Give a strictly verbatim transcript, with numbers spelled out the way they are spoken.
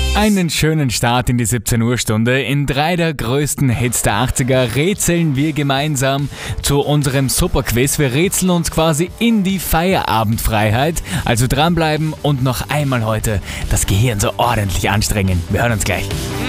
Einen schönen Start in die siebzehn Uhr Stunde. In drei der größten Hits der achtziger rätseln wir gemeinsam zu unserem Superquiz. Wir rätseln uns quasi in die Feierabendfreiheit. Also dranbleiben und noch einmal heute das Gehirn so ordentlich anstrengen. Wir hören uns gleich.